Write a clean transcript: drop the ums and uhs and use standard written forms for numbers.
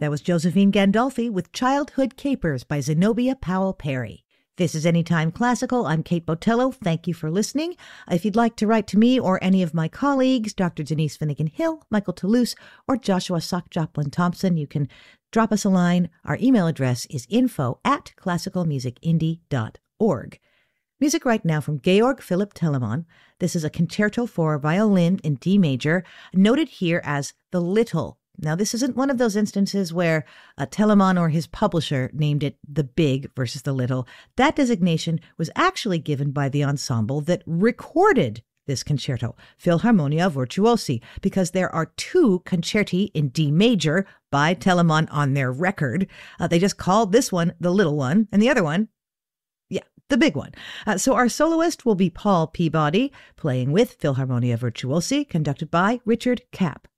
That was Josephine Gandolfi with Childhood Capers by Zenobia Powell Perry. This is Anytime Classical. I'm Kate Botello. Thank you for listening. If you'd like to write to me or any of my colleagues, Dr. Denise Finnegan-Hill, Michael Toulouse, or Joshua Sock-Joplin-Thompson, you can drop us a line. Our email address is info@classicalmusicindie.org. Music right now from Georg Philipp Telemann. This is a concerto for violin in D major, noted here as the Little. Now, this isn't one of those instances where Telemann or his publisher named it the Big versus the Little. That designation was actually given by the ensemble that recorded this concerto, Philharmonia Virtuosi, because there are two concerti in D major by Telemann on their record. They just called this one the little one, and the other one, the big one. So our soloist will be Paul Peabody, playing with Philharmonia Virtuosi, conducted by Richard Kapp.